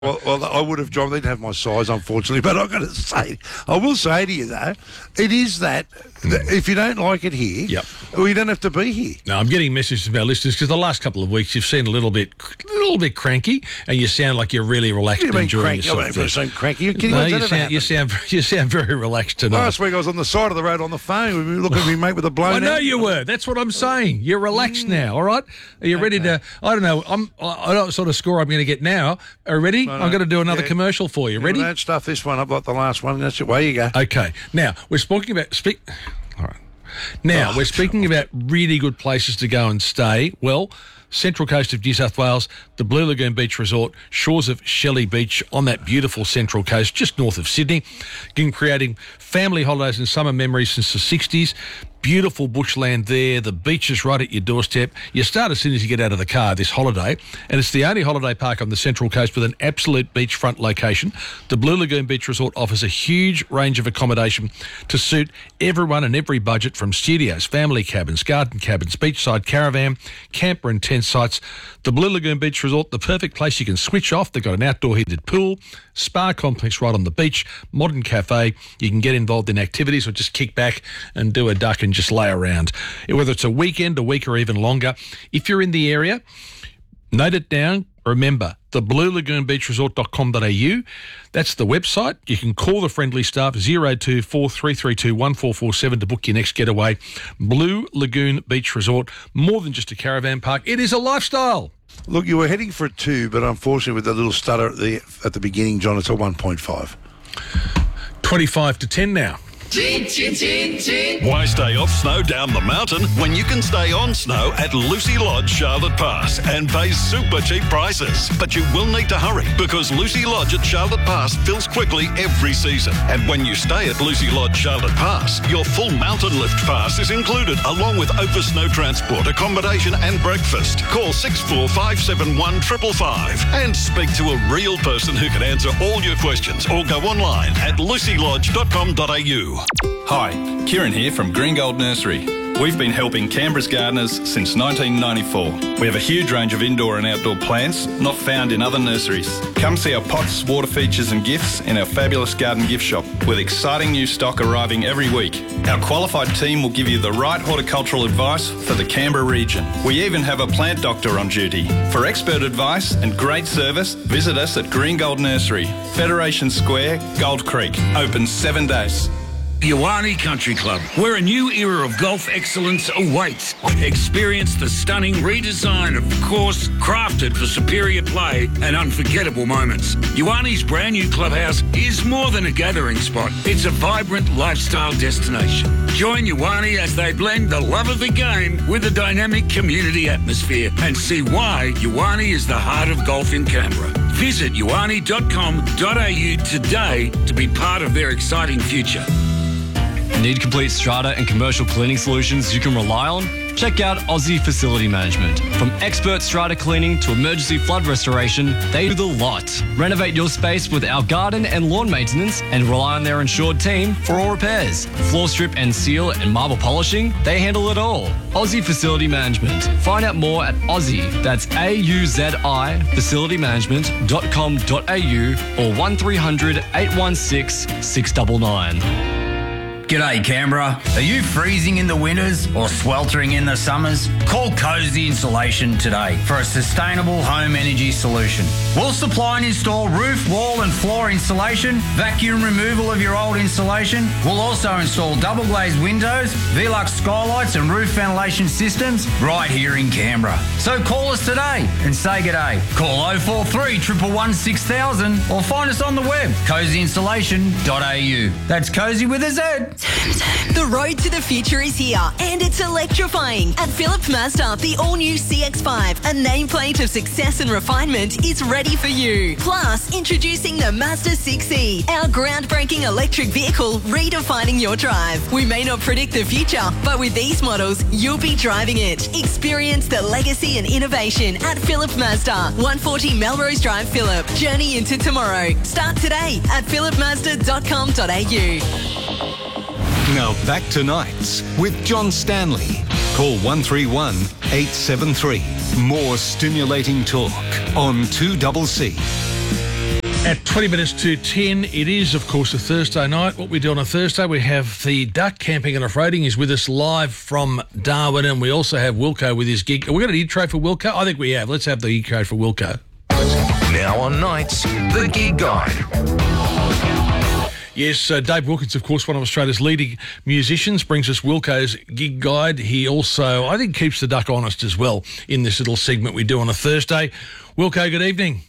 Well, I would have, John. They didn't have my size, unfortunately. But I've got to say, I will say to you, though, it is that if you don't like it here, well, you don't have to be here. No, I'm getting messages from our listeners because the last couple of weeks you've seen a little bit cranky, and you sound like you're really relaxed and enjoying yourself. I don't sound cranky. You're kidding? No, you sound very relaxed tonight. Last week I was on the side of the road on the phone. We were looking at me mate with a blown. I know you were. That's what I'm saying. You're relaxed now. All right. Are you ready to? I don't know. I don't know what sort of score I'm going to get now. Are you ready? I'm going to do another commercial for you. Ready? Don't stuff this one up like the last one. That's it. Away you go. Okay. Now we're speaking about All right. Now we're speaking about really good places to go and stay. Well, Central Coast of New South Wales, the Blue Lagoon Beach Resort, shores of Shelley Beach on that beautiful Central Coast, just north of Sydney, again creating family holidays and summer memories since the 60s. Beautiful bushland there, the beach is right at your doorstep. You start as soon as you get out of the car this holiday, and it's the only holiday park on the Central Coast with an absolute beachfront location. The Blue Lagoon Beach Resort offers a huge range of accommodation to suit everyone and every budget, from studios, family cabins, garden cabins, beachside caravan, camper and tent sites. The Blue Lagoon Beach Resort, the perfect place you can switch off. They've got an outdoor heated pool, spa complex right on the beach, modern cafe. You can get involved in activities or just kick back and do a duck and just lay around. Whether it's a weekend, a week or even longer. If you're in the area, note it down. Remember, the bluelagoonbeachresort.com.au. That's the website. You can call the friendly staff 024-332-1447 to book your next getaway. Blue Lagoon Beach Resort, more than just a caravan park. It is a lifestyle. Look, you were heading for a 2, but unfortunately with the little stutter at the beginning, John, it's a 1.5. 25-10 now. Why stay off snow down the mountain when you can stay on snow at Lucy Lodge Charlotte Pass and pay super cheap prices? But you will need to hurry because Lucy Lodge at Charlotte Pass fills quickly every season. And when you stay at Lucy Lodge Charlotte Pass, your full mountain lift pass is included along with over snow transport, accommodation and breakfast. Call 6457 555 and speak to a real person who can answer all your questions, or go online at lucylodge.com.au. Hi, Kieran here from Green Gold Nursery. We've been helping Canberra's gardeners since 1994. We have a huge range of indoor and outdoor plants not found in other nurseries. Come see our pots, water features and gifts in our fabulous garden gift shop, with exciting new stock arriving every week. Our qualified team will give you the right horticultural advice for the Canberra region. We even have a plant doctor on duty. For expert advice and great service, visit us at Green Gold Nursery, Federation Square, Gold Creek. Open 7 days. Yoani Country Club, where a new era of golf excellence awaits. Experience the stunning redesign of the course, crafted for superior play and unforgettable moments. Yoani's brand new clubhouse is more than a gathering spot. It's a vibrant lifestyle destination. Join Yoani as they blend the love of the game with a dynamic community atmosphere, and see why Yoani is the heart of golf in Canberra. Visit yoani.com.au today to be part of their exciting future. Need complete strata and commercial cleaning solutions you can rely on? Check out Aussie Facility Management. From expert strata cleaning to emergency flood restoration, they do the lot. Renovate your space with our garden and lawn maintenance and rely on their insured team for all repairs. Floor strip and seal and marble polishing, they handle it all. Aussie Facility Management. Find out more at Aussie, that's AUZI, facilitymanagement.com.au or 1300 816 699. G'day Canberra. Are you freezing in the winters or sweltering in the summers? Call Cozy Insulation today for a sustainable home energy solution. We'll supply and install roof, wall and floor insulation, vacuum removal of your old insulation. We'll also install double glazed windows, Velux skylights and roof ventilation systems right here in Canberra. So call us today and say g'day. Call 043 111 6000 or find us on the web, cozyinsulation.au. That's Cozy with a Z. The road to the future is here, and it's electrifying. At Phillip Mazda, the all-new CX-5, a nameplate of success and refinement, is ready for you. Plus, introducing the Mazda 6e, our groundbreaking electric vehicle redefining your drive. We may not predict the future, but with these models, you'll be driving it. Experience the legacy and innovation at Phillip Mazda, 140 Melrose Drive, Phillip. Journey into tomorrow. Start today at phillipmazda.com.au. Now back to Nights with John Stanley. Call 131 873. More stimulating talk on 2CC. At 20 minutes to 10, it is, of course, a Thursday night. What we do on a Thursday, we have the Duck Camping and Off-Roading is with us live from Darwin, and we also have Wilco with his gig. Have we got an intro for Wilco? I think we have. Let's have the intro for Wilco. Now on nights, the Gig Guide. Yes, Dave Wilkins, of course, one of Australia's leading musicians, brings us Wilco's Gig Guide. He also, I think, keeps the duck honest as well in this little segment we do on a Thursday. Wilco, good evening.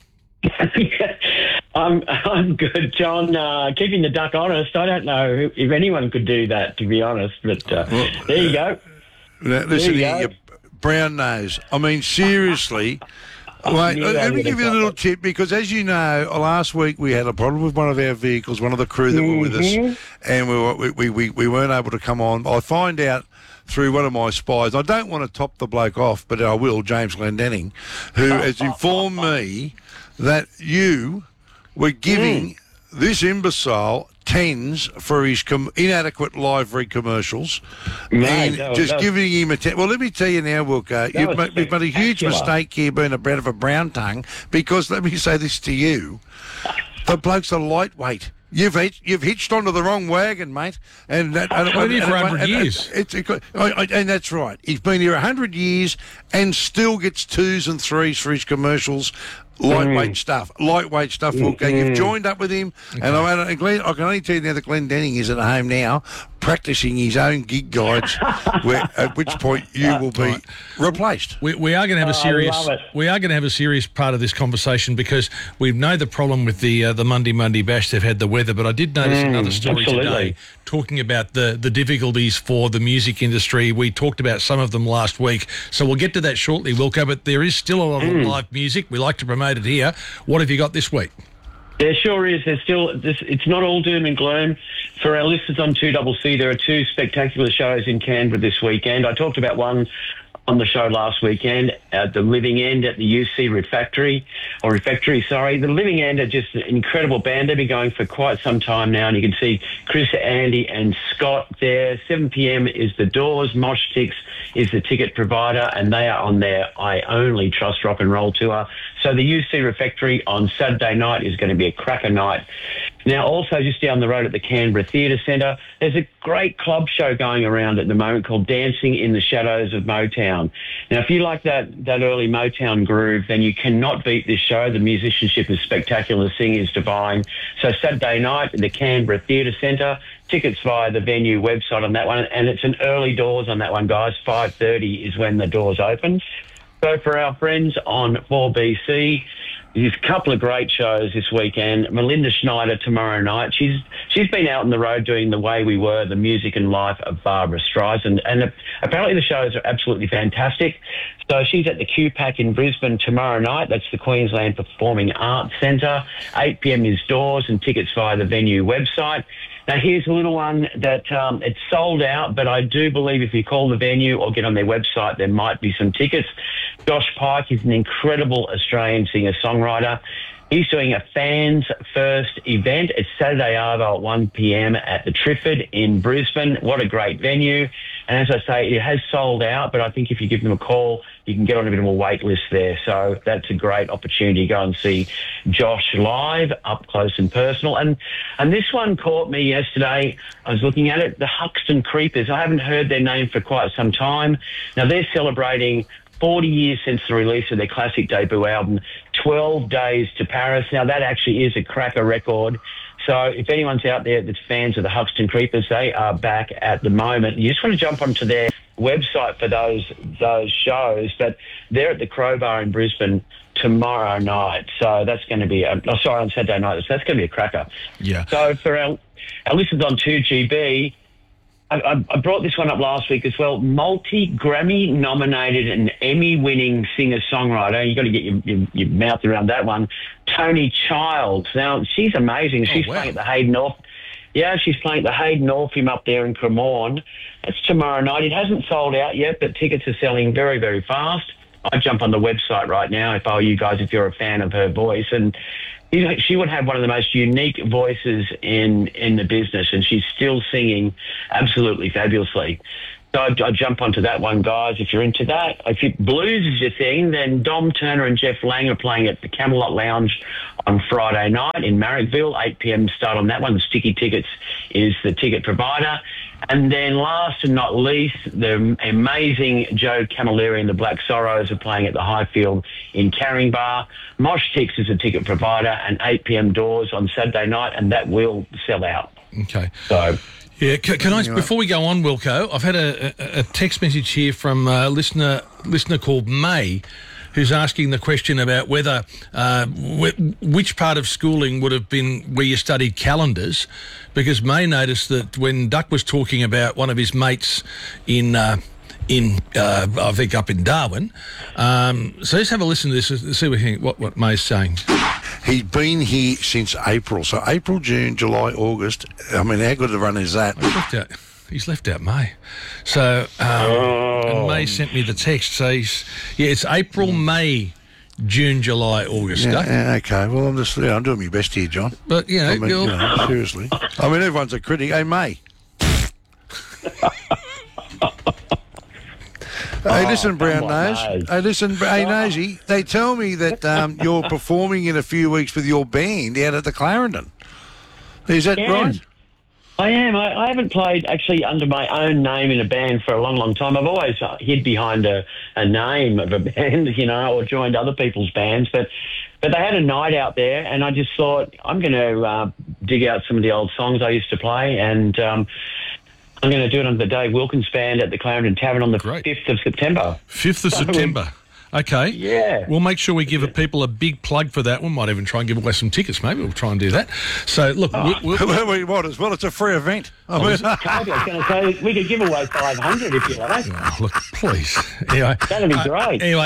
I'm good, John. Keeping the duck honest. I don't know if anyone could do that, to be honest. But there you go. Now, listen here, you brown nose. I mean, seriously. Wait, let me give you a little tip, because as you know, last week we had a problem with one of our vehicles, one of the crew that were with us, and we weren't able to come on. I find out through one of my spies, I don't want to top the bloke off, but I will, James Glendenning, who has informed me that you were giving this imbecile tens for his inadequate livery commercials, and just giving him a ten. Well, let me tell you now, Wilco, you've made a huge mistake here being a bit of a brown tongue, because let me say this to you, the bloke's a lightweight. You've hitched onto the wrong wagon, mate. And that, been here for 100 years. And that's right. He's been here 100 years and still gets 2s and 3s for his commercials. Lightweight stuff, Wilco. You've joined up with him, and I can only tell you now that Glendenning is at home now, practising his own gig guides, at which point you will be replaced. We are going to have a serious. We are going to have a serious part of this conversation, because we know the problem with the Monday Bash. They've had the weather, but I did notice another story today talking about the difficulties for the music industry. We talked about some of them last week, so we'll get to that shortly, Wilco. But there is still a lot of live music. We like to promote it here. What have you got this week? There sure is. There's still it's not all doom and gloom. For our listeners on 2CC, there are 2 spectacular shows in Canberra this weekend. I talked about one on the show last weekend at the Living End at the UC Refectory. The Living End are just an incredible band. They've been going for quite some time now, and you can see Chris, Andy and Scott there. 7 p.m. is the doors. Mosh Tix is the ticket provider, and they are on their I Only Trust Rock and Roll tour. So the UC Refectory on Saturday night is going to be a cracker night. Now, also just down the road at the Canberra Theatre Centre, there's a great club show going around at the moment called Dancing in the Shadows of Motown. Now, if you like that early Motown groove, then you cannot beat this show. The musicianship is spectacular. The singing is divine. So Saturday night at the Canberra Theatre Centre, tickets via the venue website on that one. And it's an early doors on that one, guys. 5:30 is when the doors open. So for our friends on 4BC, there's a couple of great shows this weekend. Melinda Schneider tomorrow night. She's been out on the road doing The Way We Were, the music and life of Barbara Streisand, and apparently the shows are absolutely fantastic. So she's at the QPAC in Brisbane tomorrow night. That's the Queensland Performing Arts Centre. 8 p.m. is doors, and tickets via the venue website. Now, here's a little one that it's sold out, but I do believe if you call the venue or get on their website, there might be some tickets. Josh Pike is an incredible Australian singer-songwriter. He's doing a Fans First event. It's Saturday Arvo at 1 p.m. at the Trifford in Brisbane. What a great venue. And as I say, it has sold out, but I think if you give them a call, you can get on a bit of a wait list there. So that's a great opportunity to go and see Josh live, up close and personal. And this one caught me yesterday. I was looking at it, the Huxton Creepers. I haven't heard their name for quite some time. Now, they're celebrating 40 years since the release of their classic debut album, 12 Days to Paris. Now, that actually is a cracker record. So if anyone's out there that's fans of the Huxton Creepers, they are back at the moment. You just want to jump onto their website for those shows, but they're at the Crowbar in Brisbane tomorrow night. So that's going to be, on Saturday night. So that's going to be a cracker. Yeah. So for our listeners on 2GB, I brought this one up last week as well. Multi-Grammy nominated and Emmy-winning singer-songwriter. You've got to get your mouth around that one. Tony Childs. Now, she's amazing. She's playing at the Hayden Orpheum. Yeah, she's playing at the Hayden Orpheum up there in Cremorne. That's tomorrow night. It hasn't sold out yet, but tickets are selling very, very fast. I'd jump on the website right now if I were you guys, if you're a fan of her voice. And she would have one of the most unique voices in the business, and she's still singing absolutely fabulously. So I'd jump onto that one, guys, if you're into that. If blues is your thing, then Dom Turner and Jeff Lang are playing at the Camelot Lounge on Friday night in Marrickville, 8 p.m. start on that one. The Sticky Tickets is the ticket provider. And then last and not least, the amazing Joe Camilleri and the Black Sorrows are playing at the Highfield in Caringbah. Mosh Tix is a ticket provider, and 8 p.m. doors on Saturday night, and that will sell out. Okay. So... Yeah, can I, before we go on, Wilco, I've had a text message here from a listener called May, who's asking the question about whether which part of schooling would have been where you studied calendars, because May noticed that when Duck was talking about one of his mates in I think up in Darwin, so let's have a listen to this and see what May's saying. He's been here since April. So April, June, July, August. I mean, how good a run is that? He's left out May. So, and May sent me the text. So, it's April, May, June, July, August. Yeah, okay. Well, I'm doing my best here, John. But, seriously. I mean, everyone's a critic. Hey, May. Hey, listen, Brown Nose. Hey, listen, hey, Nosey. They tell me that you're performing in a few weeks with your band out at the Clarendon. Is that right? I am. I haven't played actually under my own name in a band for a long, long time. I've always hid behind a name of a band, or joined other people's bands. But they had a night out there, and I just thought, I'm going to dig out some of the old songs I used to play, and I'm going to do it under the Dave Wilkins Band at the Clarendon Tavern on the 5th of September. 5th of September. Okay. Yeah. We'll make sure we give people a big plug for that. We might even try and give away some tickets. Maybe we'll try and do that. So, look... we might as well. It's a free event. I was going to say, we could give away 500 if you like. Oh, look, please. Anyway, that'd be great. Anyway,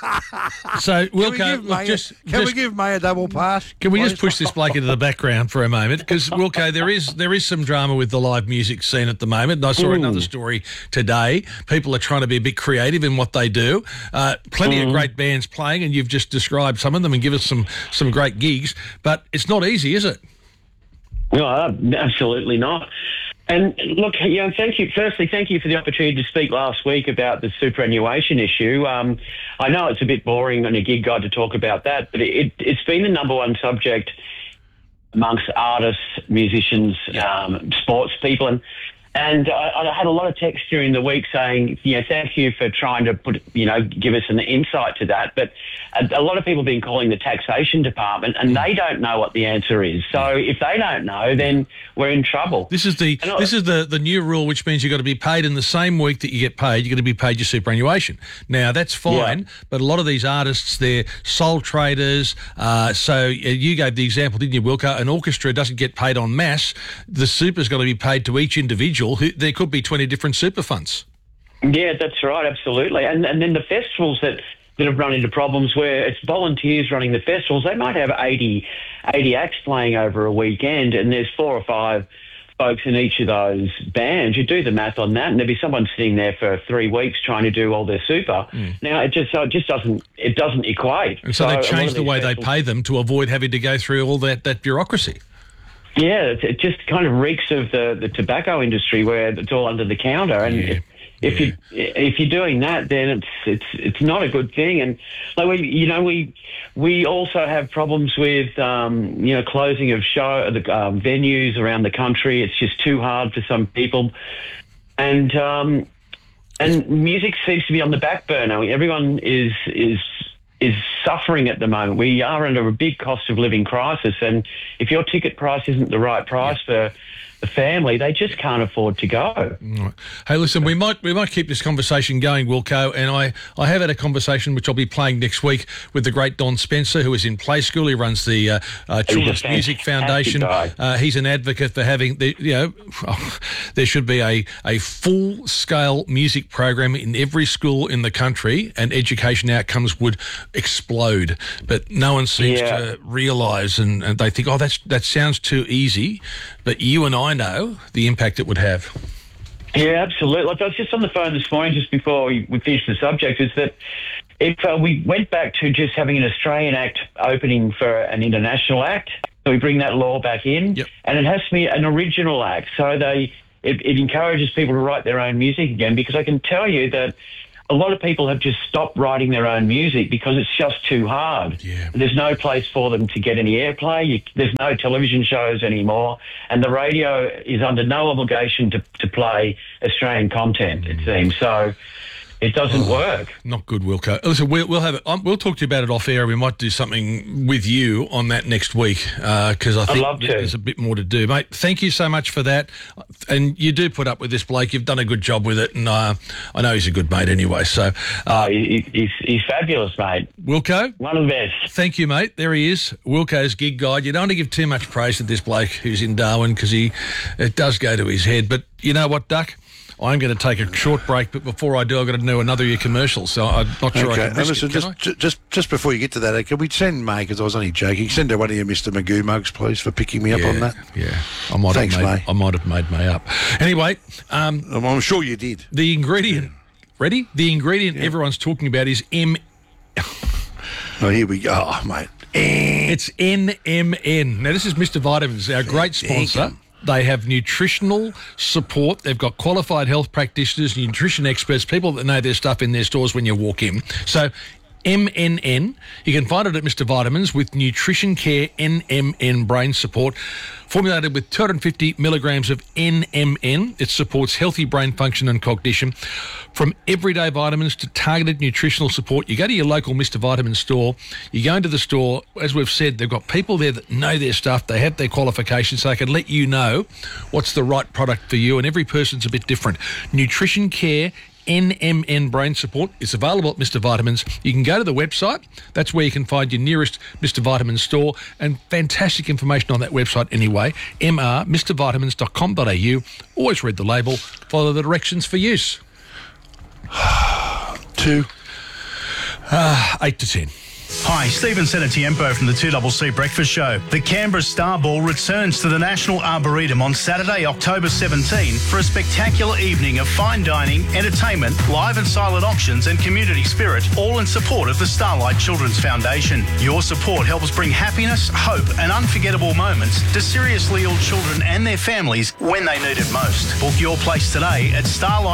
so, Wilco... Can we give May a double pass? Can we just push this bloke into the background for a moment? Because, Wilco, there is some drama with the live music scene at the moment. I saw another story today. People are trying to be a bit creative in what they do. Plenty of great bands playing, and you've just described some of them and give us some great gigs, but it's not easy, is it? No, absolutely not. And look, thank you. Firstly, thank you for the opportunity to speak last week about the superannuation issue. I know it's a bit boring on a gig guide to talk about that, but it's been the number one subject amongst artists, musicians, sports people, and I had a lot of text during the week saying, thank you for trying to give us an insight to that. But a lot of people have been calling the taxation department, and they don't know what the answer is. So if they don't know, then we're in trouble. This is the new rule, which means you've got to be paid in the same week that you get paid. You've got to be paid your superannuation. Now that's fine, but a lot of these artists, they're sole traders. So you gave the example, didn't you, Wilco? An orchestra doesn't get paid en masse. The super's got to be paid to each individual. There could be 20 different super funds. Yeah, that's right, absolutely. And then the festivals that have run into problems where it's volunteers running the festivals, they might have 80 acts playing over a weekend, and there's 4 or 5 folks in each of those bands. You do the math on that, and there'd be someone sitting there for 3 weeks trying to do all their super. Now it just doesn't equate. And so they changed the way they pay them to avoid having to go through all that bureaucracy. Yeah, it just kind of reeks of the tobacco industry where it's all under the counter, and if you're doing that, then it's not a good thing. And like we also have problems with closing of venues around the country. It's just too hard for some people, and music seems to be on the back burner. Everyone is suffering at the moment. We are under a big cost of living crisis, and if your ticket price isn't the right price for the family, they just can't afford to go. Right. Hey, listen, we might keep this conversation going, Wilco, and I have had a conversation which I'll be playing next week with the great Don Spencer, who is in Play School. He runs the Children's Music Foundation. He's an advocate for having there should be a full-scale music program in every school in the country, and education outcomes would explode. But no one seems to realise, and they think, that sounds too easy. But you and I know the impact it would have. Yeah, absolutely. Like I was just on the phone this morning, just before we finished the subject, is that if we went back to just having an Australian act opening for an international act, so we bring that law back in, and it has to be an original act. So it encourages people to write their own music again, because I can tell you that a lot of people have just stopped writing their own music because it's just too hard. Yeah. There's no place for them to get any airplay. There's no television shows anymore. And the radio is under no obligation to play Australian content, it seems. So it doesn't work. Not good, Wilco. Listen, we'll have it. We'll talk to you about it off air. We might do something with you on that next week because I think there's a bit more to do, mate. Thank you so much for that. And you do put up with this bloke. You've done a good job with it, and I know he's a good mate anyway. So he's fabulous, mate. Wilco, one of the best. Thank you, mate. There he is, Wilco's gig guide. You don't want to give too much praise to this bloke who's in Darwin because it does go to his head. But you know what, Duck? I'm going to take a short break, but before I do, I've got to do another of your commercials, so I'm not sure I can risk it, just before you get to that, can we send May, because I was only joking, send her one of your Mr. Magoo mugs, please, for picking me up on that? Yeah, I might have made May up. Anyway. I'm sure you did. The ingredient, ready? The ingredient everyone's talking about is Oh, here we go. Oh, mate. It's NMN. Now, this is Mr. Vitamins, our great sponsor. They have nutritional support. They've got qualified health practitioners, nutrition experts, people that know their stuff in their stores when you walk in. So MNN, you can find it at Mr. Vitamins with Nutrition Care NMN Brain Support. Formulated with 250 milligrams of NMN, it supports healthy brain function and cognition. From everyday vitamins to targeted nutritional support, you go to your local Mr. Vitamins store, you go into the store, as we've said, they've got people there that know their stuff, they have their qualifications, so they can let you know what's the right product for you, and every person's a bit different. Nutrition Care NMN Brain Support is available at Mr. Vitamins. You can go to the website. That's where you can find your nearest Mr. Vitamins store, and fantastic information on that website anyway. mrmrvitamins.com.au. Always read the label. Follow the directions for use. 2. 8 to 10. Hi, Stephen Senatiempo from the 2CC Breakfast Show. The Canberra Star Ball returns to the National Arboretum on Saturday, October 17 for a spectacular evening of fine dining, entertainment, live and silent auctions and community spirit, all in support of the Starlight Children's Foundation. Your support helps bring happiness, hope and unforgettable moments to seriously ill children and their families when they need it most. Book your place today at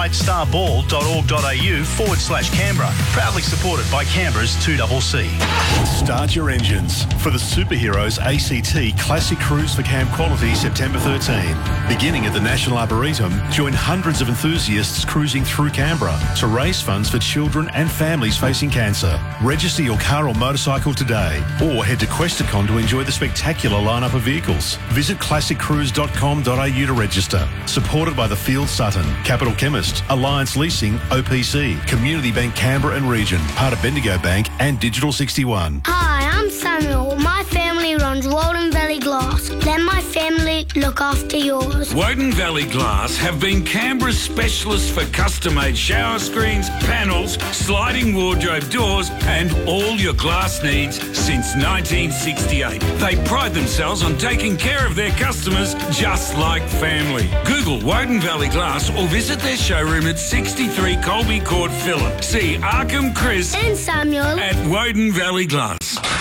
starlightstarBall.org.au/Canberra. Proudly supported by Canberra's 2CC. Start your engines for the Superheroes ACT Classic Cruise for Camp Quality September 13. Beginning at the National Arboretum, join hundreds of enthusiasts cruising through Canberra to raise funds for children and families facing cancer. Register your car or motorcycle today, or head to Questacon to enjoy the spectacular lineup of vehicles. Visit classiccruise.com.au to register. Supported by the Field Sutton, Capital Chemist, Alliance Leasing, OPC, Community Bank Canberra and Region, part of Bendigo Bank and Digital 61. Hi, I'm Samuel. My family runs Woden Valley Glass. Let my family look after yours. Woden Valley Glass have been Canberra's specialists for custom-made shower screens, panels, sliding wardrobe doors and all your glass needs since 1968. They pride themselves on taking care of their customers just like family. Google Woden Valley Glass or visit their showroom at 63 Colby Court, Phillip. See Arkham Chris and Samuel at Woden Valley Glass.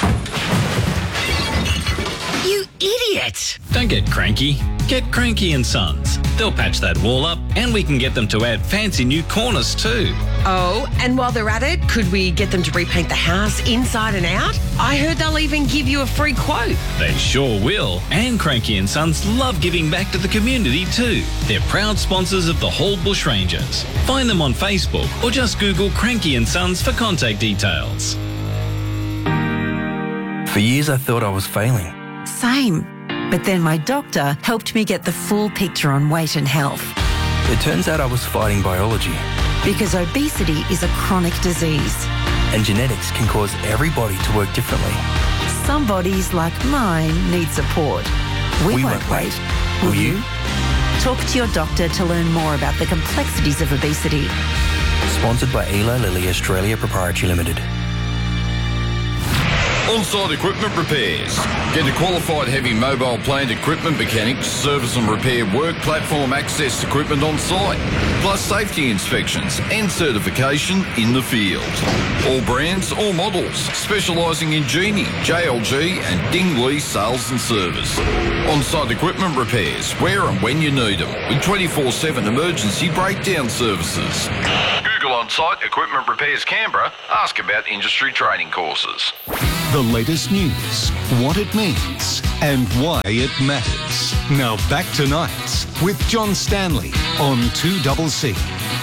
You idiot! Don't get cranky. Get Cranky and Sons. They'll patch that wall up and we can get them to add fancy new corners too. Oh, and while they're at it, could we get them to repaint the house inside and out? I heard they'll even give you a free quote. They sure will. And Cranky and Sons love giving back to the community too. They're proud sponsors of the Hall Bushrangers. Find them on Facebook or just Google Cranky and Sons for contact details. For years I thought I was failing. Same. But then my doctor helped me get the full picture on weight and health. It turns out I was fighting biology. Because obesity is a chronic disease. And genetics can cause every body to work differently. Some bodies, like mine, need support. We won't wait. Will you? Talk to your doctor to learn more about the complexities of obesity. Sponsored by Eli Lilly Australia Proprietary Limited. On-site equipment repairs. Get a qualified heavy mobile plant equipment mechanic to service and repair work platform access equipment on site, plus safety inspections and certification in the field. All brands, all models, specialising in Genie, JLG and Dingley sales and service. On-site equipment repairs, where and when you need them, with 24/7 emergency breakdown services. Google On-site Equipment Repairs Canberra, ask about industry training courses. The latest news, what it means, and why it matters. Now back to Nights with John Stanley on 2CC.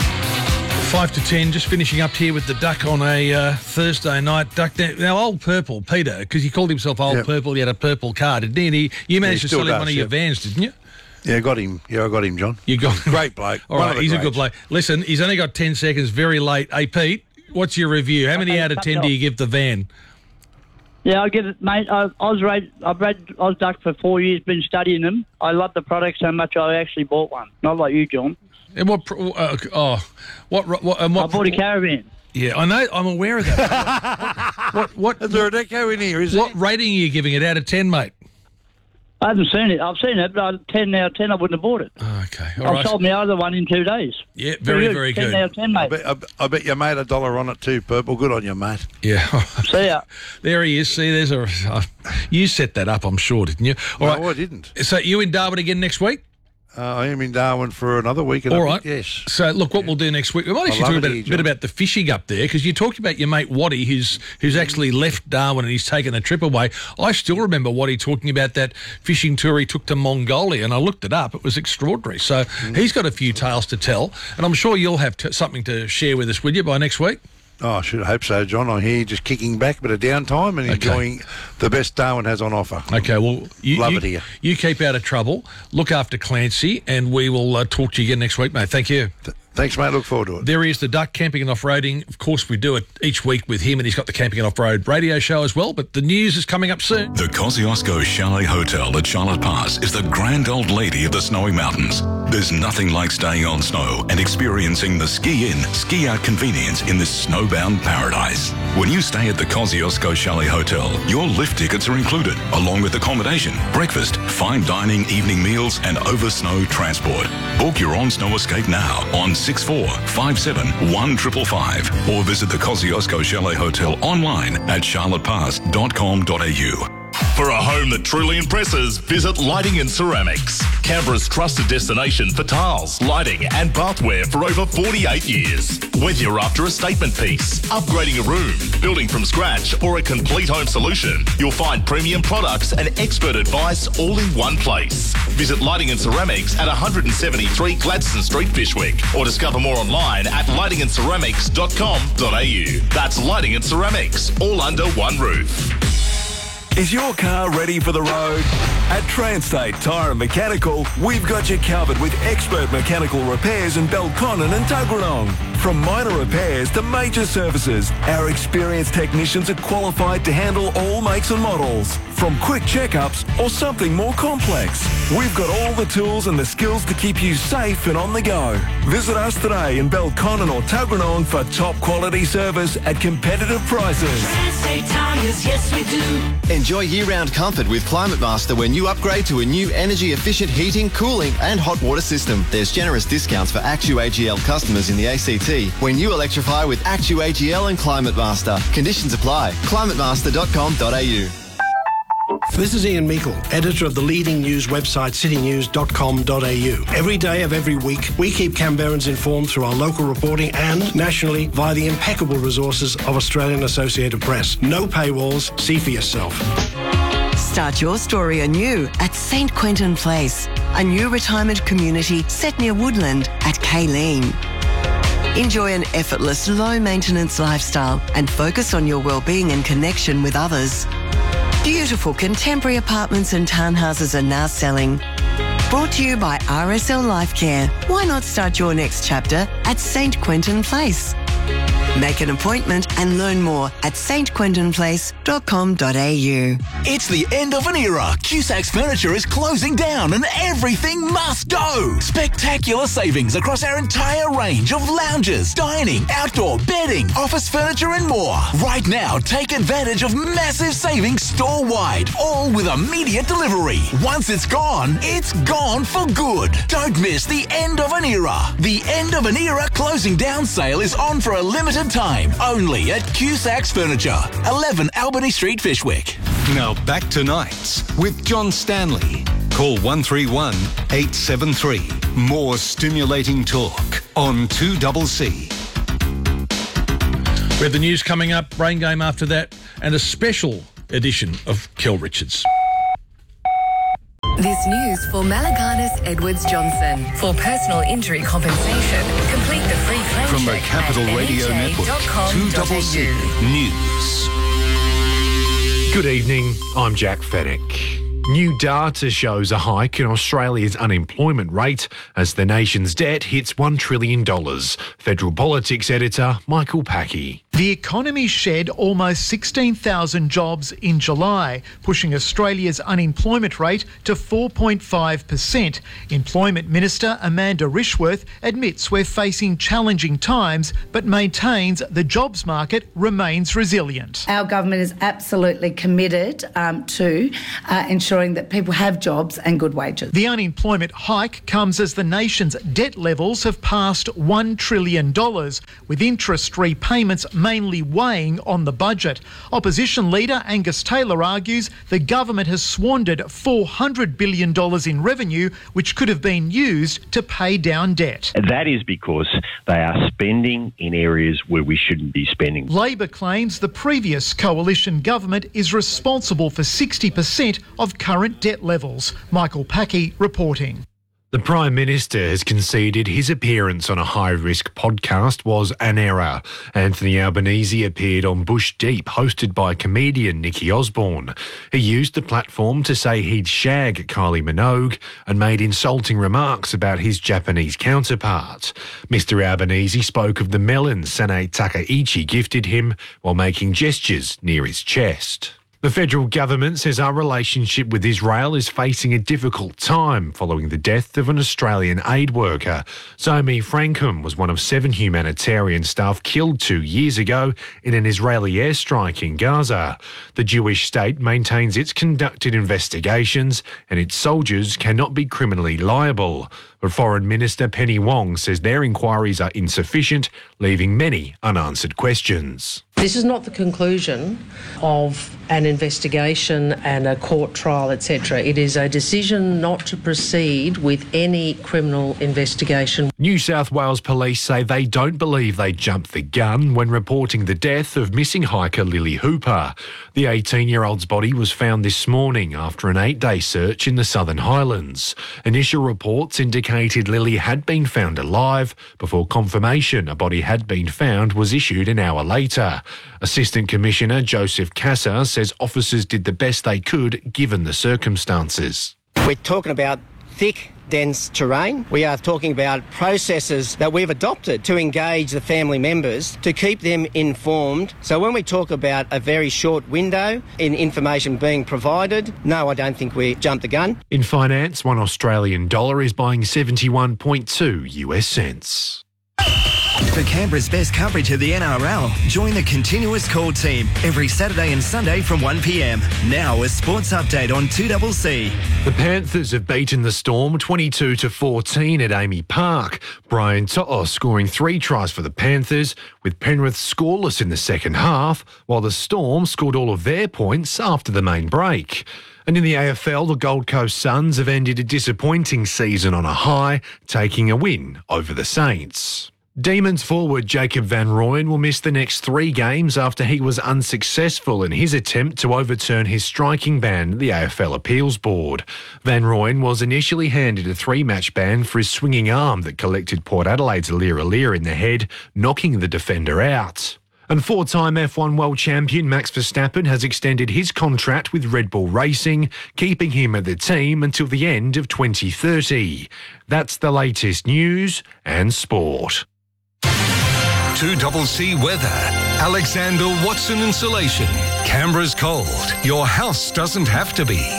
5 to 10, just finishing up here with the Duck on a Thursday night. Duck, now Old Purple, Peter, because he called himself Old Purple, he had a purple car, didn't he? And you managed to sell him one of your vans, didn't you? Yeah, I got him. Yeah, I got him, John. You got great bloke. All right, he's a good bloke. Listen, he's only got 10 seconds, very late. Hey, Pete, what's your review? How many out of 10 do you give the van? Yeah, I give it, mate. I was Duck for 4 years, been studying them. I love the product so much I actually bought one. Not like you, John. And what? I bought a caravan. Yeah, I know. I'm aware of that. what? Is there a deco in here? What rating are you giving it out of 10, mate? I haven't seen it. I've seen it, but 10 out of 10, I wouldn't have bought it. Okay, I sold my other one in 2 days. Yeah, very good. 10 out of 10, mate. I bet you made $1 on it too, Purple. Good on you, mate. Yeah. See ya. There he is. See, there's you set that up, I'm sure, didn't you? All right. I didn't. So you in Darwin again next week? I am in Darwin for another week. All right. Yes. So, look, what we'll do next week, we might actually talk a bit about the fishing up there, because you talked about your mate Waddy, who's actually left Darwin and he's taken a trip away. I still remember Waddy talking about that fishing tour he took to Mongolia, and I looked it up. It was extraordinary. So he's got a few tales to tell, and I'm sure you'll have something to share with us, will you, by next week? Oh, I should hope so, John. I hear you just kicking back, a bit of downtime and enjoying the best Darwin has on offer. Okay, well, love it here. You keep out of trouble. Look after Clancy, and we will talk to you again next week, mate. Thank you. Thanks, mate. Look forward to it. There he is, the Duck, camping and off-roading. Of course, we do it each week with him, and he's got the Camping and Off-Road radio show as well, but the news is coming up soon. The Kosciuszko Chalet Hotel at Charlotte Pass is the grand old lady of the snowy mountains. There's nothing like staying on snow and experiencing the ski-in, ski-out convenience in this snowbound paradise. When you stay at the Kosciuszko Chalet Hotel, your lift tickets are included, along with accommodation, breakfast, fine dining, evening meals, and over-snow transport. Book your on-snow escape now on 64571555 or visit the Kosciuszko Chalet Hotel online at charlottepass.com.au. For a home that truly impresses, visit Lighting and Ceramics, Canberra's trusted destination for tiles, lighting and bathware for over 48 years. Whether you're after a statement piece, upgrading a room, building from scratch, or a complete home solution, you'll find premium products and expert advice all in one place. Visit Lighting and Ceramics at 173 Gladstone Street, Fyshwick, or discover more online at lightingandceramics.com.au. That's Lighting and Ceramics, all under one roof. Is your car ready for the road? At Transtate Tyre and Mechanical, we've got you covered with expert mechanical repairs in Belconnen and Tuggeranong. From minor repairs to major services, our experienced technicians are qualified to handle all makes and models. From quick checkups or something more complex, we've got all the tools and the skills to keep you safe and on the go. Visit us today in Belconnen or Tuggeranong for top quality service at competitive prices. Transtate Tyres, yes we do. Enjoy year-round comfort with Climate Master when you upgrade to a new energy-efficient heating, cooling and hot water system. There's generous discounts for ActuAGL customers in the ACT when you electrify with ActuAGL and Climate Master. Conditions apply. climatemaster.com.au. This is Ian Meikle, editor of the leading news website citynews.com.au. Every day of every week, we keep Canberrans informed through our local reporting and nationally via the impeccable resources of Australian Associated Press. No paywalls, see for yourself. Start your story anew at St Quentin Place, a new retirement community set near Woodland at Kayleen. Enjoy an effortless, low-maintenance lifestyle and focus on your well-being and connection with others. Beautiful contemporary apartments and townhouses are now selling. Brought to you by RSL Life Care. Why not start your next chapter at St Quentin Place? Make an appointment and learn more at stquentinplace.com.au. It's the end of an era. Cusac's Furniture is closing down and everything must go. Spectacular savings across our entire range of lounges, dining, outdoor, bedding, office furniture and more. Right now, take advantage of massive savings store-wide, all with immediate delivery. Once it's gone for good. Don't miss the end of an era. The end of an era closing down sale is on for a limited time, only at Cusac's Furniture, 11 Albany Street, Fishwick. Now back to Nights with John Stanley. Call 131 873. More stimulating talk on 2CC. We have the news coming up, Brain Game after that, and a special edition of Kel Richards. This news for Malaganas Edwards Johnson. For personal injury compensation, complete the free claim From the check Capital at Radio Network, 2CC News. Good evening, I'm Jack Fennick. New data shows a hike in Australia's unemployment rate as the nation's debt hits $1 trillion. Federal Politics editor Michael Packey. The economy shed almost 16,000 jobs in July, pushing Australia's unemployment rate to 4.5%. Employment Minister Amanda Rishworth admits we're facing challenging times, but maintains the jobs market remains resilient. Our government is absolutely committed to ensuring that people have jobs and good wages. The unemployment hike comes as the nation's debt levels have passed $1 trillion, with interest repayments mainly weighing on the budget. Opposition leader Angus Taylor argues the government has squandered $400 billion in revenue, which could have been used to pay down debt. That is because they are spending in areas where we shouldn't be spending. Labor claims the previous coalition government is responsible for 60% of current debt levels. Michael Packey reporting. The Prime Minister has conceded his appearance on a high-risk podcast was an error. Anthony Albanese appeared on Bush Deep, hosted by comedian Nicky Osborne. He used the platform to say he'd shag Kylie Minogue and made insulting remarks about his Japanese counterpart. Mr Albanese spoke of the melon Sane Takaichi gifted him while making gestures near his chest. The federal government says our relationship with Israel is facing a difficult time following the death of an Australian aid worker. Zomi Frankham was one of 7 humanitarian staff killed 2 years ago in an Israeli airstrike in Gaza. The Jewish state maintains it's conducted investigations and its soldiers cannot be criminally liable. But Foreign Minister Penny Wong says their inquiries are insufficient, leaving many unanswered questions. This is not the conclusion of an investigation and a court trial, etc. It is a decision not to proceed with any criminal investigation. New South Wales police say they don't believe they jumped the gun when reporting the death of missing hiker Lily Hooper. The 18-year-old's body was found this morning after an 8-day search in the Southern Highlands. Initial reports indicated Lily had been found alive before confirmation a body had been found was issued an hour later. Assistant Commissioner Joseph Cassar says officers did the best they could given the circumstances. We're talking about thick, dense terrain. We are talking about processes that we've adopted to engage the family members, to keep them informed. So when we talk about a very short window in information being provided, no, I don't think we jumped the gun. In finance, $1 Australian is buying 71.2 US cents. For Canberra's best coverage of the NRL, join the Continuous Call team every Saturday and Sunday from 1 p.m. Now a sports update on 2CC. The Panthers have beaten the Storm 22-14 at Amy Park. Brian To'o scoring 3 tries for the Panthers, with Penrith scoreless in the second half, while the Storm scored all of their points after the main break. And in the AFL, the Gold Coast Suns have ended a disappointing season on a high, taking a win over the Saints. Demons forward Jacob van Rooyen will miss the next 3 games after he was unsuccessful in his attempt to overturn his striking ban at the AFL Appeals Board. Van Rooyen was initially handed a 3-match ban for his swinging arm that collected Port Adelaide's Aliir in the head, knocking the defender out. And 4-time F1 world champion Max Verstappen has extended his contract with Red Bull Racing, keeping him at the team until the end of 2030. That's the latest news and sport. 2CC weather. Alexander Watson Insulation. Canberra's cold. Your house doesn't have to be.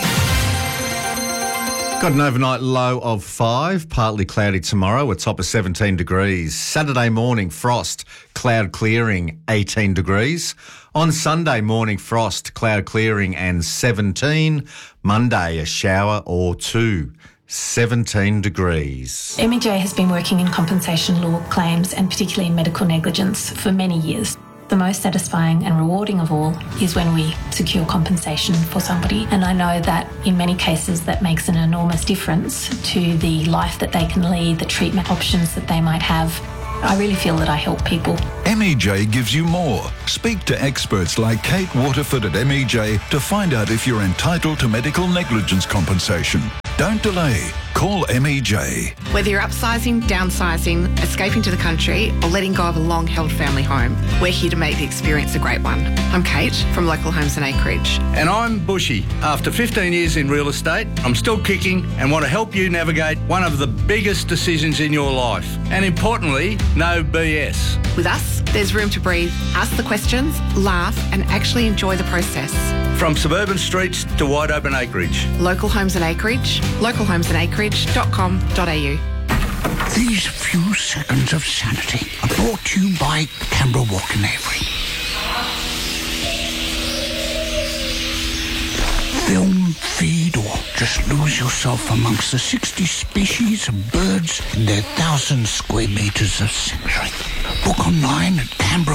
Got an overnight low of 5, partly cloudy tomorrow, a top of 17 degrees. Saturday morning, frost, cloud clearing, 18 degrees. On Sunday morning, frost, cloud clearing and 17. Monday, a shower or 2, 17 degrees. MEJ has been working in compensation law claims and particularly in medical negligence for many years. The most satisfying and rewarding of all is when we secure compensation for somebody. And I know that in many cases that makes an enormous difference to the life that they can lead, the treatment options that they might have. I really feel that I help people. MEJ gives you more. Speak to experts like Kate Waterford at MEJ to find out if you're entitled to medical negligence compensation. Don't delay. Call MEJ. Whether you're upsizing, downsizing, escaping to the country, or letting go of a long-held family home, we're here to make the experience a great one. I'm Kate from Local Homes and Acreage. And I'm Bushy. After 15 years in real estate, I'm still kicking and want to help you navigate one of the biggest decisions in your life. And importantly, no BS. With us, there's room to breathe, ask the questions, laugh, and actually enjoy the process. From suburban streets to wide open acreage. Local Homes and Acreage, localhomesandacreage.com.au. These few seconds of sanity are brought to you by Canberra Walk in Avery. Film, feed, or just lose yourself amongst the 60 species of birds in their 1,000 square metres of sanctuary. Book online at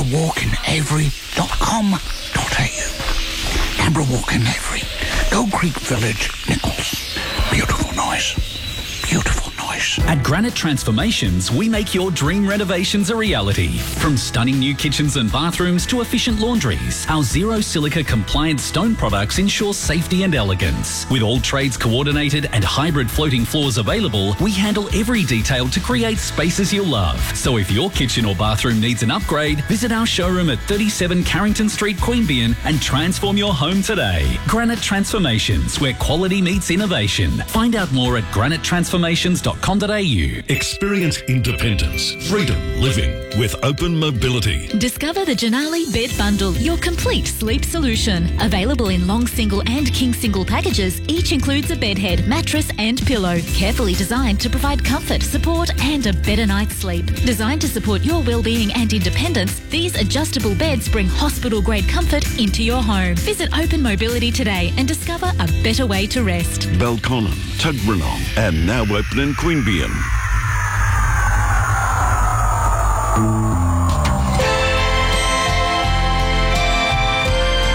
canberrawalkinavery.com.au. Canberra Walk in Avery, Gold Creek Village, Nichols. Beautiful noise. Beautiful noise. At Granite Transformations, we make your dream renovations a reality. From stunning new kitchens and bathrooms to efficient laundries, our zero silica compliant stone products ensure safety and elegance. With all trades coordinated and hybrid floating floors available, we handle every detail to create spaces you'll love. So if your kitchen or bathroom needs an upgrade, visit our showroom at 37 Carrington Street, Queanbeyan and transform your home today. Granite Transformations, where quality meets innovation. Find out more at granitetransformations.com.au. Experience independence, freedom living with open mobility. Discover the Janali Bed Bundle, your complete sleep solution. Available in long single and king single packages, each includes a bed head, mattress and pillow. Carefully designed to provide comfort, support and a better night's sleep. Designed to support your well-being and independence, these adjustable beds bring hospital-grade comfort into your home. Visit Open Mobility today and discover a better way to rest. Belconnen, Tuggeranong, and now open in Queanbeyan.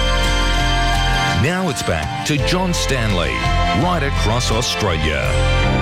Now it's back to John Stanley, right across Australia.